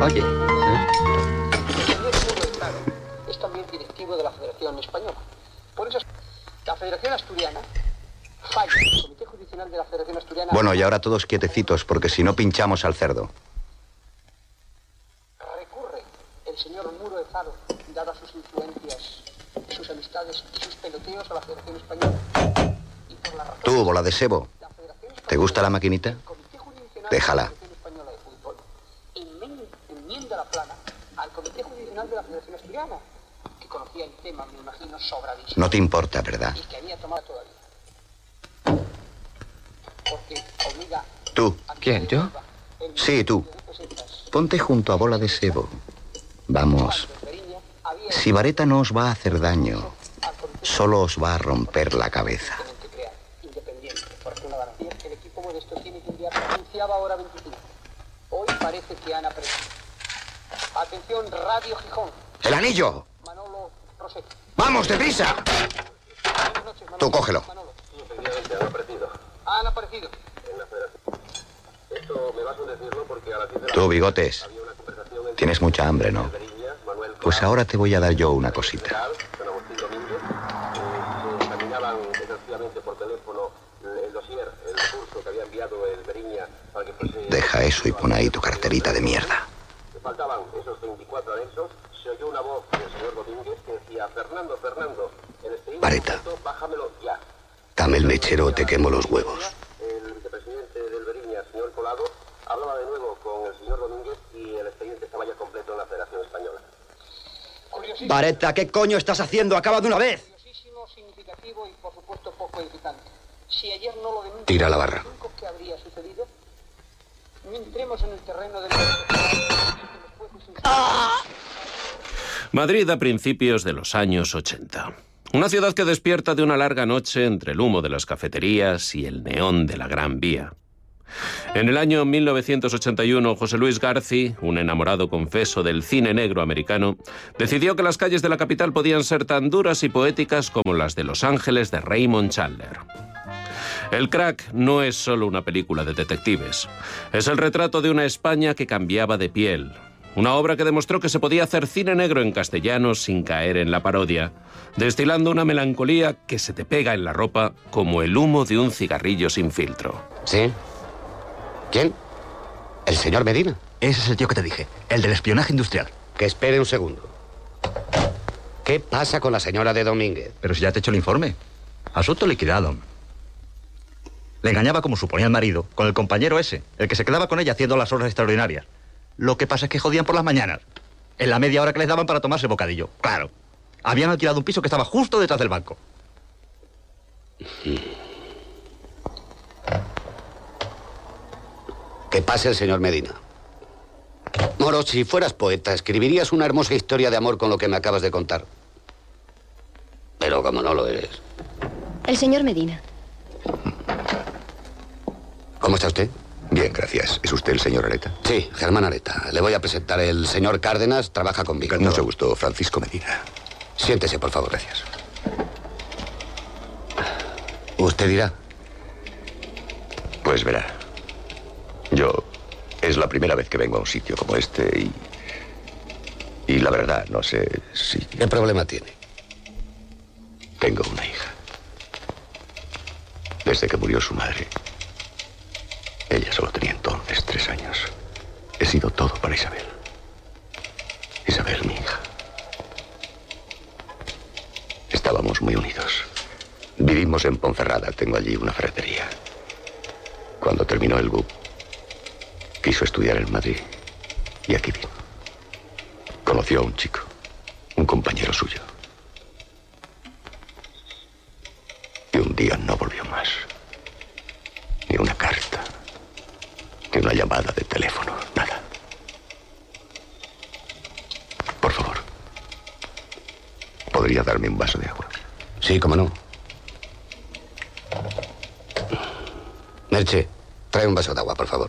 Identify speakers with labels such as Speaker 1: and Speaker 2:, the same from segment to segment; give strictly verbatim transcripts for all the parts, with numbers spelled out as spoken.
Speaker 1: Oye. ¿eh?
Speaker 2: Es también directivo de la Federación Española. Por eso, la Federación Asturiana falla. El Comité Judicial de la Federación Asturiana...
Speaker 3: Bueno, y ahora todos quietecitos, porque si no pinchamos al cerdo.
Speaker 2: Recurre el señor Muro de Faro, dadas sus influencias, sus amistades y sus peloteos a la Federación Española. Y por la razón...
Speaker 3: Tú, bola de sebo, ¿te gusta la maquinita? Déjala.
Speaker 2: Enmienda la plana al Comité Judicial de la Federación Asturiana, que conocía el tema, me imagino, sobradísimo.
Speaker 3: No te importa, ¿verdad?
Speaker 2: Y que había tomado todavía. Porque obliga...
Speaker 3: Tú.
Speaker 1: ¿Quién, yo?
Speaker 3: Sí, tú. Ponte junto a bola de sebo. Vamos. Si Vareta no os va a hacer daño, solo os va a romper la cabeza.
Speaker 2: Independiente, porque una garantía es que el equipo modesto tiene que enviar anunciaba ahora veinticinco. Hoy parece que han aprendido. Atención, Radio Gijón.
Speaker 3: ¡El anillo!
Speaker 2: Manolo Rosetti.
Speaker 3: ¡Vamos, deprisa!
Speaker 2: Buenas noches, Manolo.
Speaker 3: Tú cógelo.
Speaker 2: Manolo.
Speaker 4: Sí, efectivamente, han aparecido.
Speaker 2: Han aparecido.
Speaker 4: En la federación. Esto me vas a decirlo porque a las diez de la
Speaker 3: Tú, bigotes.
Speaker 4: había una conversación entre
Speaker 3: Tienes mucha hambre, ¿no?
Speaker 4: Alberiñas, Manuel
Speaker 3: Pues
Speaker 4: Colau,
Speaker 3: ahora te voy a dar yo una cosita.
Speaker 4: Don Agustín Domínguez, eh, se examinaban exhaustivamente por teléfono el, el dossier, el recurso que había enviado el Beriña para que fuese...
Speaker 3: Deja eso y pon ahí tu carterita de mierda.
Speaker 4: Le faltaban esos veinticuatro anexos. Se oyó una voz del señor Domínguez que decía: Fernando, Fernando, en este
Speaker 3: Vareta.
Speaker 4: momento, bájamelo ya.
Speaker 3: Dame el mechero o te quemo los huevos.
Speaker 4: El vicepresidente del Beriña, señor Colado, hablaba de nuevo con el señor Domínguez y el expediente estaba ya completo en la Federación Española.
Speaker 2: Curiosísimo.
Speaker 1: Vareta, ¿qué coño estás haciendo? ¡Acaba de una vez!
Speaker 2: Curiosísimo, significativo y, por supuesto, poco edificante. Si ayer no lo denuncian...
Speaker 3: Tira la barra.
Speaker 2: ¿Qué habría sucedido? No entremos en el terreno del...
Speaker 5: Madrid a principios de los años ochenta. Una ciudad que despierta de una larga noche entre el humo de las cafeterías y el neón de la Gran Vía. En el año mil novecientos ochenta y uno, José Luis Garci, un enamorado confeso del cine negro americano, decidió que las calles de la capital podían ser tan duras y poéticas como las de Los Ángeles de Raymond Chandler. El Crack no es solo una película de detectives. Es el retrato de una España que cambiaba de piel. Una obra que demostró que se podía hacer cine negro en castellano sin caer en la parodia, destilando una melancolía que se te pega en la ropa como el humo de un cigarrillo sin filtro.
Speaker 3: ¿Sí? ¿Quién? ¿El señor Medina?
Speaker 6: Ese es el tío que te dije, el del espionaje industrial.
Speaker 3: Que espere un segundo. ¿Qué pasa con la señora de Domínguez?
Speaker 6: Pero si ya te he hecho el informe. Asunto liquidado. Le engañaba como suponía el marido con el compañero ese, el que se quedaba con ella haciendo las horas extraordinarias. Lo que pasa es que jodían por las mañanas, en la media hora que les daban para tomarse bocadillo. Claro. Habían alquilado un piso que estaba justo detrás del banco.
Speaker 3: Que pase el señor Medina. Moro, si fueras poeta, escribirías una hermosa historia de amor con lo que me acabas de contar. Pero como no lo eres.
Speaker 7: El señor Medina.
Speaker 3: ¿Cómo está usted?
Speaker 8: Bien, gracias. ¿Es usted el señor Areta?
Speaker 3: Sí, Germán Areta. Le voy a presentar. El señor Cárdenas trabaja conmigo.
Speaker 8: Mucho gusto, Francisco Medina.
Speaker 3: Siéntese, por favor.
Speaker 8: Gracias.
Speaker 3: Usted dirá.
Speaker 8: Pues verá. Yo... Es la primera vez que vengo a un sitio como este y... Y la verdad, no sé si...
Speaker 3: ¿Qué problema tiene?
Speaker 8: Tengo una hija. Desde que murió su madre... Ella solo tenía entonces tres años. He sido todo para Isabel. Isabel, mi hija. Estábamos muy unidos. Vivimos en Ponferrada. Tengo allí una ferretería. Cuando terminó el B U P, quiso estudiar en Madrid. Y aquí vino. Conoció a un chico, un compañero suyo. Y un día no volvió más. Ni una carta. Ni una llamada de teléfono. Nada. Por favor. ¿Podría darme un vaso de agua?
Speaker 3: Sí, cómo no. Merche, trae un vaso de agua, por favor.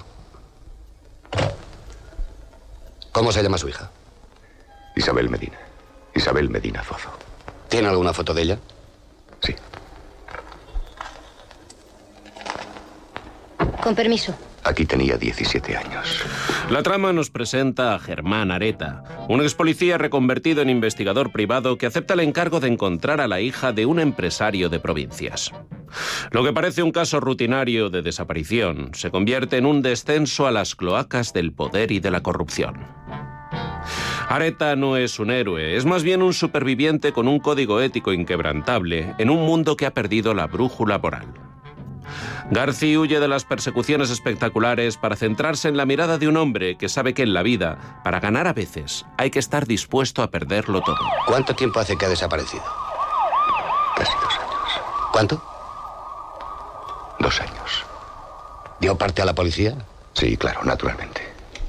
Speaker 3: ¿Cómo se llama su hija?
Speaker 8: Isabel Medina. Isabel Medina Zozo.
Speaker 3: ¿Tiene alguna foto de ella?
Speaker 8: Sí.
Speaker 7: Con permiso.
Speaker 8: Aquí tenía diecisiete años.
Speaker 5: La trama nos presenta a Germán Areta, un ex policía reconvertido en investigador privado que acepta el encargo de encontrar a la hija de un empresario de provincias. Lo que parece un caso rutinario de desaparición se convierte en un descenso a las cloacas del poder y de la corrupción. Areta no es un héroe, es más bien un superviviente con un código ético inquebrantable en un mundo que ha perdido la brújula moral. Garci huye de las persecuciones espectaculares para centrarse en la mirada de un hombre que sabe que en la vida, para ganar a veces, hay que estar dispuesto a perderlo todo.
Speaker 1: ¿Cuánto tiempo hace que ha desaparecido?
Speaker 8: Casi dos años.
Speaker 1: ¿Cuánto?
Speaker 8: Dos años.
Speaker 1: ¿Dio parte a la policía?
Speaker 8: Sí, claro, naturalmente.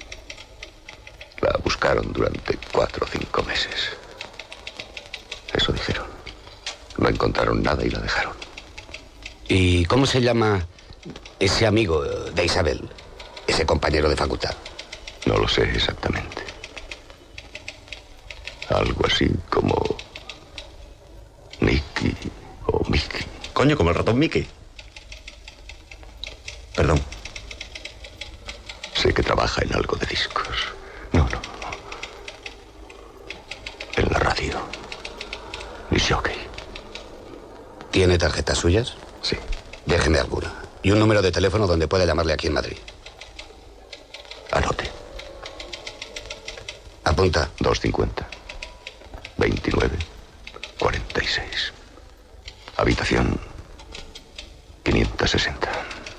Speaker 8: La buscaron durante cuatro o cinco meses. Eso dijeron. No encontraron nada y la dejaron.
Speaker 1: ¿Y cómo se llama ese amigo de Isabel? Ese compañero de facultad.
Speaker 8: No lo sé exactamente. Algo así como Nicky o Mickey.
Speaker 6: Coño, como el ratón Mickey. Perdón.
Speaker 8: Sé que trabaja en algo de discos. No, no, no. En la radio. Y jockey.
Speaker 1: ¿Tiene tarjetas suyas?
Speaker 8: Sí.
Speaker 1: Déjeme alguna. Y un número de teléfono donde pueda llamarle aquí en Madrid.
Speaker 8: Anote.
Speaker 1: Apunta.
Speaker 8: dos cincuenta. veintinueve. cuarenta y seis. Habitación quinientos sesenta.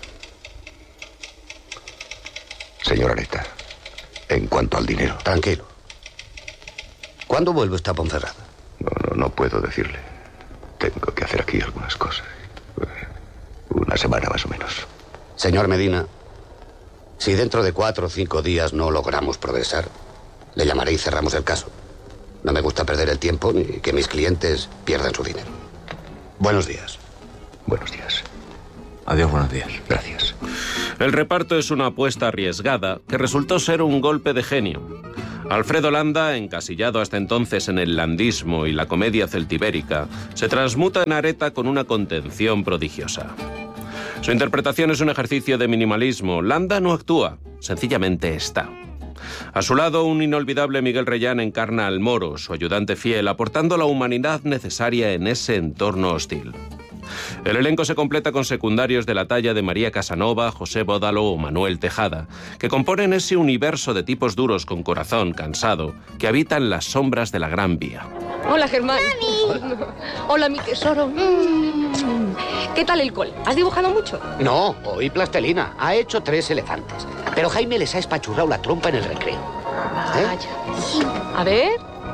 Speaker 8: Señor Areta, en cuanto al dinero...
Speaker 1: Tranquilo. ¿Cuándo vuelve usted a Ponferrada?
Speaker 8: No, no, no puedo decirle. Tengo que hacer aquí algunas cosas. Una semana más o menos.
Speaker 1: Señor Medina, si dentro de cuatro o cinco días no logramos progresar, le llamaré y cerramos el caso. No me gusta perder el tiempo ni que mis clientes pierdan su dinero. Buenos días.
Speaker 8: Buenos días.
Speaker 6: Adiós, buenos días.
Speaker 8: Gracias.
Speaker 5: El reparto es una apuesta arriesgada que resultó ser un golpe de genio. Alfredo Landa, encasillado hasta entonces en el landismo y la comedia celtibérica, se transmuta en Areta con una contención prodigiosa. Su interpretación es un ejercicio de minimalismo. Landa no actúa, sencillamente está. A su lado, un inolvidable Miguel Reyán encarna al Moro, su ayudante fiel, aportando la humanidad necesaria en ese entorno hostil. El elenco se completa con secundarios de la talla de María Casanova, José Bódalo o Manuel Tejada, que componen ese universo de tipos duros con corazón cansado que habitan las sombras de la Gran Vía.
Speaker 9: Hola, Germán.
Speaker 7: ¡Mami!
Speaker 9: Hola, mi tesoro. Mm. ¿Qué tal el col? ¿Has dibujado mucho?
Speaker 1: No, hoy plastelina. Ha hecho tres elefantes. Pero Jaime les ha espachurrado la trompa en el recreo. ¿Eh?
Speaker 9: Vaya. A ver...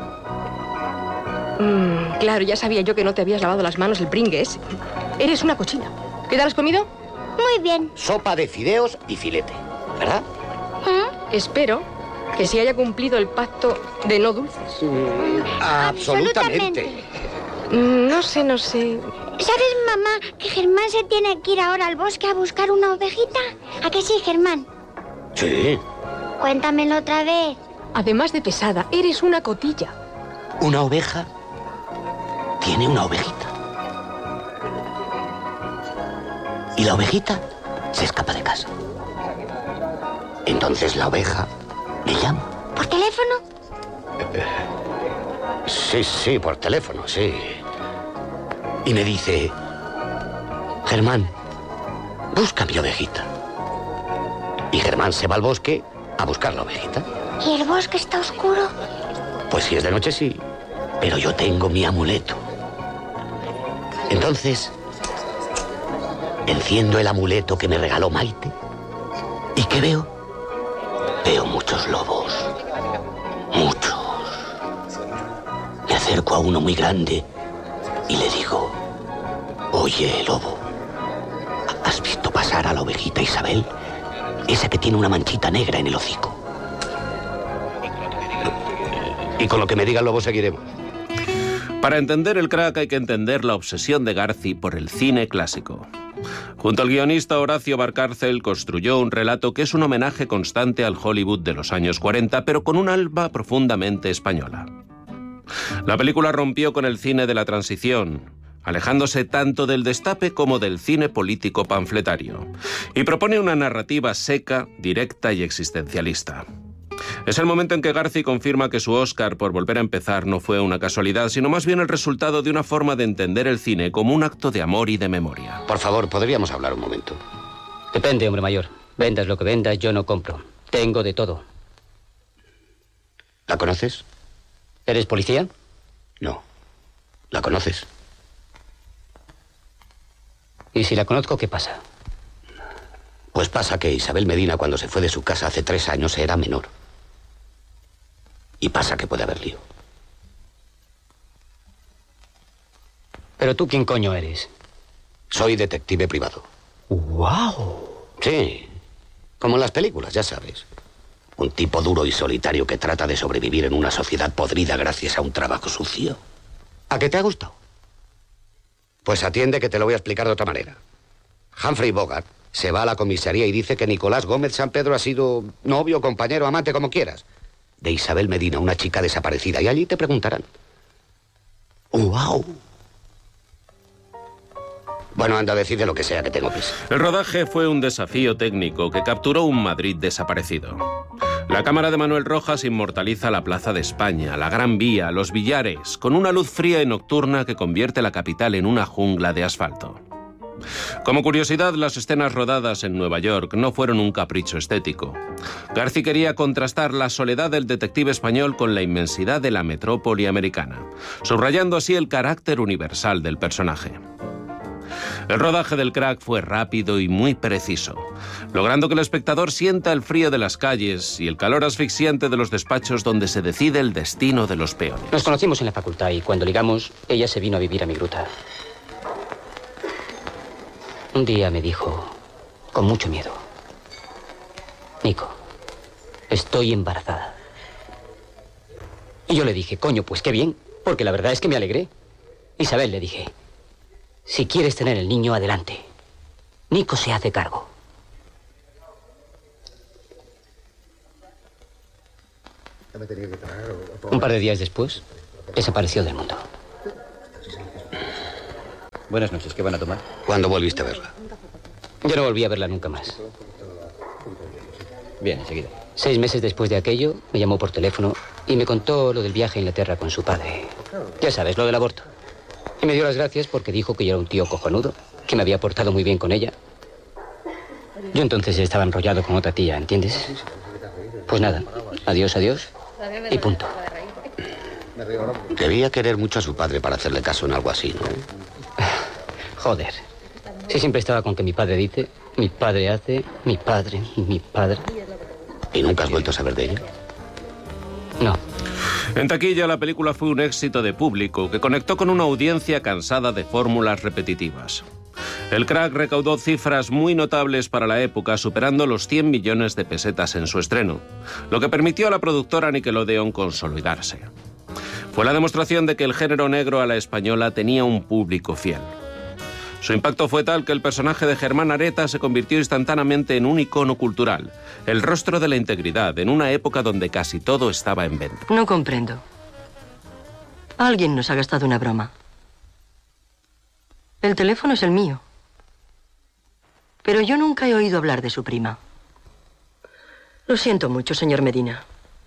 Speaker 9: Mm, claro, ya sabía yo que no te habías lavado las manos el pringue ese. Eres una cochina. ¿Qué tal has comido?
Speaker 7: Muy bien.
Speaker 1: Sopa de fideos y filete, ¿verdad?
Speaker 7: ¿Eh?
Speaker 9: Espero que se haya cumplido el pacto de no dulces.
Speaker 1: Absolutamente.
Speaker 9: Mm, no sé, no sé.
Speaker 7: ¿Sabes, mamá, que Germán se tiene que ir ahora al bosque a buscar una ovejita? ¿A que sí, Germán?
Speaker 1: Sí.
Speaker 7: Cuéntamelo otra vez.
Speaker 9: Además de pesada, eres una cotilla.
Speaker 1: Una oveja tiene una ovejita. Y la ovejita se escapa de casa. Entonces la oveja me llama.
Speaker 7: ¿Por teléfono?
Speaker 1: Sí, sí, por teléfono, sí. Y me dice: Germán, busca mi ovejita. Y Germán se va al bosque a buscar la ovejita.
Speaker 7: ¿Y el bosque está oscuro?
Speaker 1: Pues si es de noche, sí. Pero yo tengo mi amuleto. Entonces, enciendo el amuleto que me regaló Maite. ¿Y qué veo? Veo muchos lobos. Muchos. Me acerco a uno muy grande y le digo: oye, lobo, ¿has visto pasar a la ovejita Isabel? Esa que tiene una manchita negra en el hocico. Y con lo que me diga el lobo seguiremos.
Speaker 5: Para entender el crack hay que entender la obsesión de Garci por el cine clásico. Junto al guionista Horacio Barcárcel construyó un relato que es un homenaje constante al Hollywood de los años cuarenta, pero con un alma profundamente española. La película rompió con el cine de la transición. alejándose tanto del destape como del cine político panfletario, y propone una narrativa seca, directa y existencialista. Es el momento en que Garci confirma que su Oscar por Volver a empezar no fue una casualidad, sino más bien el resultado de una forma de entender el cine como un acto de amor y de memoria.
Speaker 1: Por favor, ¿podríamos hablar un momento?
Speaker 2: Depende, hombre mayor. Vendas lo que vendas, yo no compro. Tengo de todo.
Speaker 1: ¿La conoces?
Speaker 2: ¿Eres policía?
Speaker 1: No. ¿La conoces?
Speaker 2: Y si la conozco, ¿qué pasa?
Speaker 1: Pues pasa que Isabel Medina, cuando se fue de su casa hace tres años, era menor. Y pasa que puede haber lío.
Speaker 2: ¿Pero tú quién coño eres?
Speaker 1: Soy detective privado.
Speaker 2: ¡Guau!
Speaker 1: Sí, como en las películas, ya sabes. Un tipo duro y solitario que trata de sobrevivir en una sociedad podrida gracias a un trabajo sucio. ¿A qué te ha gustado? Pues atiende que te lo voy a explicar de otra manera. Humphrey Bogart se va a la comisaría y dice que Nicolás Gómez San Pedro ha sido novio, compañero, amante, como quieras, de Isabel Medina, una chica desaparecida. Y allí te preguntarán. ¡Wow! Bueno, anda, decide lo que sea, que tengo prisa.
Speaker 5: El rodaje fue un desafío técnico que capturó un Madrid desaparecido. La cámara de Manuel Rojas inmortaliza la Plaza de España, la Gran Vía, los billares, con una luz fría y nocturna que convierte la capital en una jungla de asfalto. Como curiosidad, las escenas rodadas en Nueva York no fueron un capricho estético. Garci quería contrastar la soledad del detective español con la inmensidad de la metrópoli americana, subrayando así el carácter universal del personaje. El rodaje del Crack fue rápido y muy preciso, logrando que el espectador sienta el frío de las calles y el calor asfixiante de los despachos donde se decide el destino de los peones.
Speaker 2: Nos conocimos en la facultad y cuando ligamos, ella se vino a vivir a mi gruta. Un día me dijo, con mucho miedo: Nico, estoy embarazada. Y yo le dije, coño, pues qué bien, porque la verdad es que me alegré. Isabel, le dije, si quieres tener el niño, adelante. Nico se hace cargo. Un par de días después, desapareció del mundo. Buenas noches, ¿qué van a tomar?
Speaker 1: ¿Cuándo volviste a verla?
Speaker 2: Yo no volví a verla nunca más.
Speaker 6: Bien, enseguida.
Speaker 2: Seis meses después de aquello, me llamó por teléfono y me contó lo del viaje a Inglaterra con su padre. Ya sabes, lo del aborto. Y me dio las gracias porque dijo que yo era un tío cojonudo, que me había portado muy bien con ella. Yo entonces estaba enrollado con otra tía, ¿entiendes? Pues nada, adiós, adiós, y punto.
Speaker 1: Debía querer mucho a su padre para hacerle caso en algo así, ¿no?
Speaker 2: Joder. Si siempre estaba con que mi padre dice, mi padre hace, mi padre, mi padre.
Speaker 1: ¿Y nunca has vuelto a saber de ella?
Speaker 2: No.
Speaker 5: En taquilla, la película fue un éxito de público que conectó con una audiencia cansada de fórmulas repetitivas. El Crack recaudó cifras muy notables para la época, superando los cien millones de pesetas en su estreno, lo que permitió a la productora Nickelodeon consolidarse. Fue la demostración de que el género negro a la española tenía un público fiel. Su impacto fue tal que el personaje de Germán Areta se convirtió instantáneamente en un icono cultural, el rostro de la integridad, en una época donde casi todo estaba en venta.
Speaker 9: No comprendo. Alguien nos ha gastado una broma. El teléfono es el mío. Pero yo nunca he oído hablar de su prima. Lo siento mucho, señor Medina.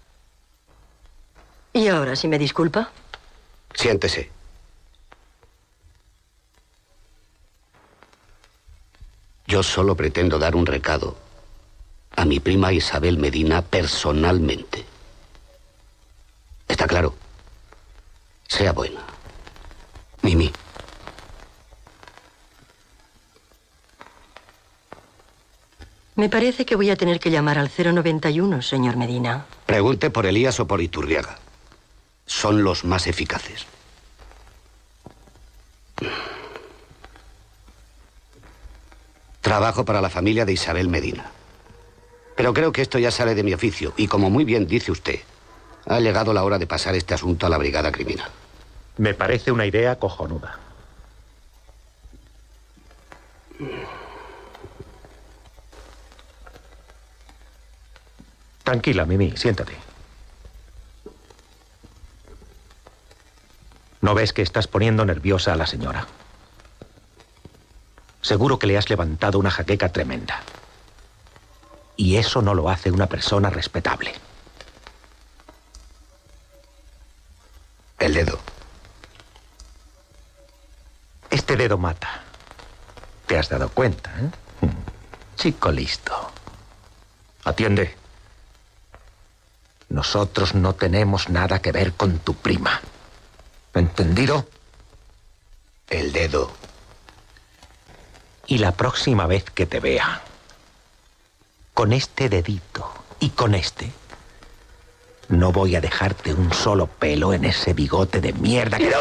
Speaker 9: ¿Y ahora, si me disculpa?
Speaker 1: Siéntese. Yo solo pretendo dar un recado a mi prima Isabel Medina personalmente. ¿Está claro? Sea buena. Mimi.
Speaker 9: Me parece que voy a tener que llamar al cero noventa y uno, señor Medina.
Speaker 1: Pregunte por Elías o por Iturriaga. Son los más eficaces. Trabajo para la familia de Isabel Medina. Pero creo que esto ya sale de mi oficio y, como muy bien dice usted, ha llegado la hora de pasar este asunto a la brigada criminal.
Speaker 10: Me parece una idea cojonuda. Tranquila, Mimi, siéntate. ¿No ves que estás poniendo nerviosa a la señora? Seguro que le has levantado una jaqueca tremenda. Y eso no lo hace una persona respetable.
Speaker 8: El dedo.
Speaker 10: Este dedo mata. ¿Te has dado cuenta, eh? Chico listo. Atiende. Nosotros no tenemos nada que ver con tu prima. ¿Entendido?
Speaker 8: El dedo.
Speaker 10: Y la próxima vez que te vea, con este dedito y con este, no voy a dejarte un solo pelo en ese bigote de mierda que...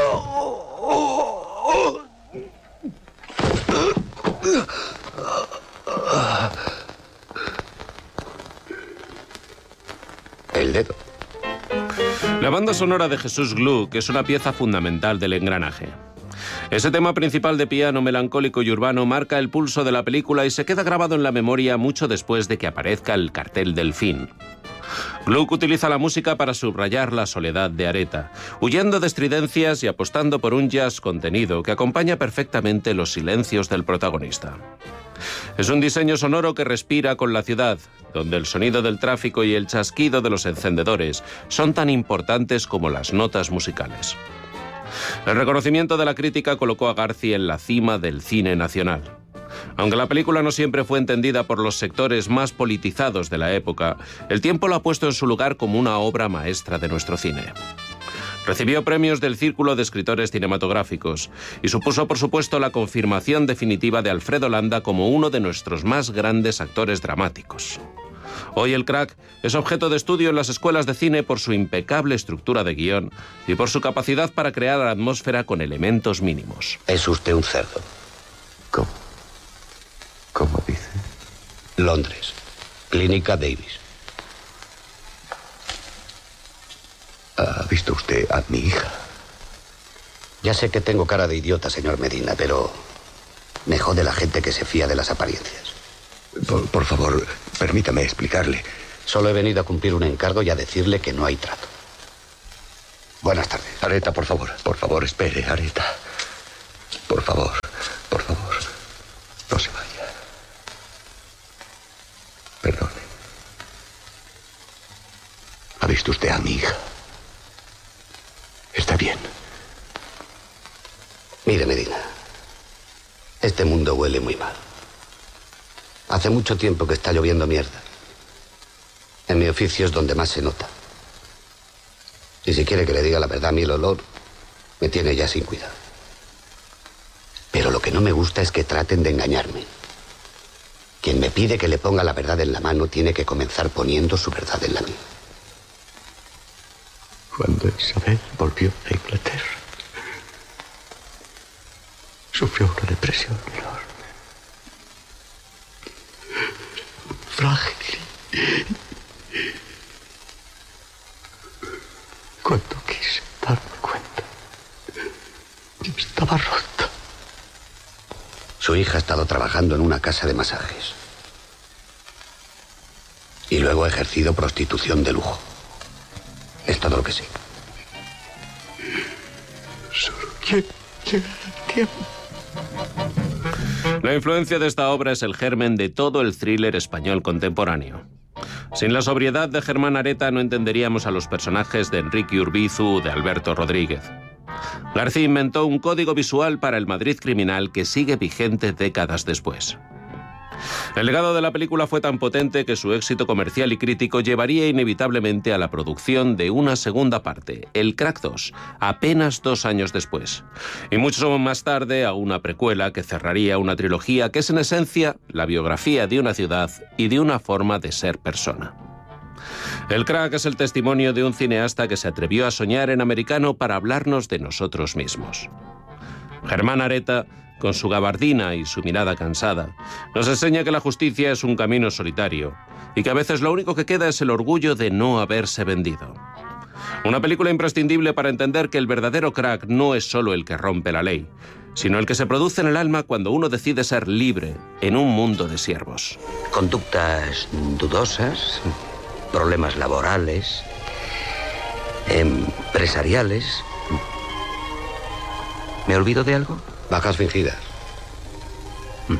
Speaker 8: El dedo.
Speaker 5: La banda sonora de Jesús Gluck es una pieza fundamental del engranaje. Ese tema principal de piano melancólico y urbano marca el pulso de la película y se queda grabado en la memoria mucho después de que aparezca el cartel del fin. Gluck utiliza la música para subrayar la soledad de Areta, huyendo de estridencias y apostando por un jazz contenido que acompaña perfectamente los silencios del protagonista. Es un diseño sonoro que respira con la ciudad, donde el sonido del tráfico y el chasquido de los encendedores son tan importantes como las notas musicales. El reconocimiento de la crítica colocó a Garci en la cima del cine nacional. Aunque la película no siempre fue entendida por los sectores más politizados de la época, el tiempo la ha puesto en su lugar como una obra maestra de nuestro cine. Recibió premios del Círculo de Escritores Cinematográficos y supuso, por supuesto, la confirmación definitiva de Alfredo Landa como uno de nuestros más grandes actores dramáticos. Hoy el crack es objeto de estudio en las escuelas de cine por su impecable estructura de guión y por su capacidad para crear la atmósfera con elementos mínimos.
Speaker 1: Es usted un cerdo.
Speaker 8: ¿Cómo? ¿Cómo dice?
Speaker 1: Londres. Clínica Davis.
Speaker 8: ¿Ha visto usted a mi hija?
Speaker 1: Ya sé que tengo cara de idiota, señor Medina, pero me jode la gente que se fía de las apariencias.
Speaker 8: Por, por favor, permítame explicarle.
Speaker 1: Solo he venido a cumplir un encargo y a decirle que no hay trato. Buenas tardes.
Speaker 8: Areta, por favor, por favor, espere, Areta. Por favor, por favor, no se vaya. Perdone. ¿Ha visto usted a mi hija? Está bien.
Speaker 1: Mire, Medina, este mundo huele muy mal. Hace mucho tiempo que está lloviendo mierda. En mi oficio es donde más se nota. Y si quiere que le diga la verdad, a mí el olor me tiene ya sin cuidado. Pero lo que no me gusta es que traten de engañarme. Quien me pide que le ponga la verdad en la mano tiene que comenzar poniendo su verdad en la mía.
Speaker 8: Cuando Isabel volvió a Inglaterra, sufrió una depresión enorme. Frágil. Cuando quise darme cuenta, yo estaba rota.
Speaker 1: Su hija ha estado trabajando en una casa de masajes. Y luego ha ejercido prostitución de lujo. Es todo lo que sé.
Speaker 8: Solo quiero llegar a tiempo.
Speaker 5: La influencia de esta obra es el germen de todo el thriller español contemporáneo. Sin la sobriedad de Germán Areta no entenderíamos a los personajes de Enrique Urbizu o de Alberto Rodríguez. García inventó un código visual para el Madrid criminal que sigue vigente décadas después. El legado de la película fue tan potente que su éxito comercial y crítico llevaría inevitablemente a la producción de una segunda parte, El Crack dos, apenas dos años después. Y mucho más tarde a una precuela que cerraría una trilogía que es en esencia la biografía de una ciudad y de una forma de ser persona. El Crack es el testimonio de un cineasta que se atrevió a soñar en americano para hablarnos de nosotros mismos. Germán Areta, con su gabardina y su mirada cansada, nos enseña que la justicia es un camino solitario y que a veces lo único que queda es el orgullo de no haberse vendido. Una película imprescindible para entender que el verdadero crack no es solo el que rompe la ley, sino el que se produce en el alma cuando uno decide ser libre en un mundo de siervos.
Speaker 1: Conductas dudosas, problemas laborales, empresariales. ¿Me olvido de algo? Bajas fingidas. Mm.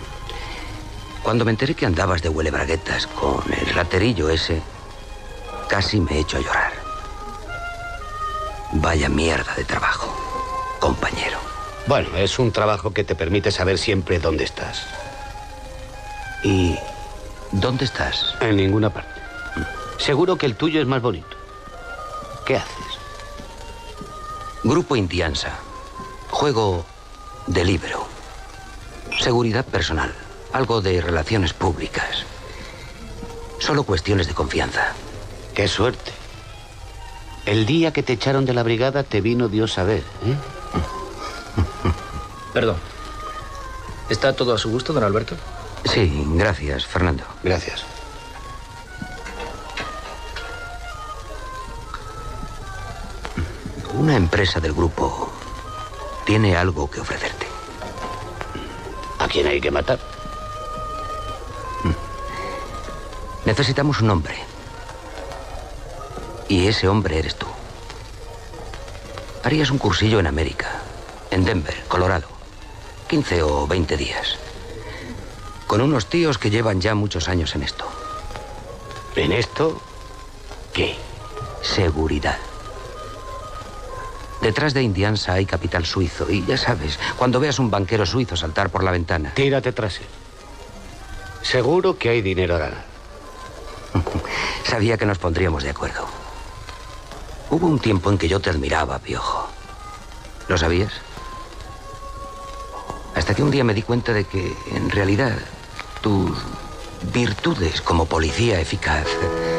Speaker 1: Cuando me enteré que andabas de huelebraguetas con el raterillo ese, casi me he hecho a llorar. Vaya mierda de trabajo, compañero.
Speaker 10: Bueno, es un trabajo que te permite saber siempre dónde estás.
Speaker 1: ¿Y dónde estás?
Speaker 10: En ninguna parte. Seguro que el tuyo es más bonito. ¿Qué haces?
Speaker 1: Grupo Indiansa. Juego de libro. Seguridad personal. Algo de relaciones públicas. Solo cuestiones de confianza.
Speaker 10: ¡Qué suerte! El día que te echaron de la brigada te vino Dios a ver, ¿eh?
Speaker 2: Perdón. ¿Está todo a su gusto, don Alberto?
Speaker 1: Sí, gracias, Fernando.
Speaker 10: Gracias.
Speaker 1: Una empresa del grupo tiene algo que ofrecerte.
Speaker 10: ¿A quién hay que matar?
Speaker 1: Necesitamos un hombre. Y ese hombre eres tú. Harías un cursillo en América, en Denver, Colorado. quince o veinte días. Con unos tíos que llevan ya muchos años en esto.
Speaker 10: ¿En esto? ¿Qué?
Speaker 1: Seguridad. Detrás de Indiansa hay capital suizo y ya sabes, cuando veas un banquero suizo saltar por la ventana...
Speaker 10: Tírate tras él. Seguro que hay dinero a ganar.
Speaker 1: Sabía que nos pondríamos de acuerdo. Hubo un tiempo en que yo te admiraba, Piojo. ¿Lo sabías? Hasta que un día me di cuenta de que, en realidad, tus virtudes como policía eficaz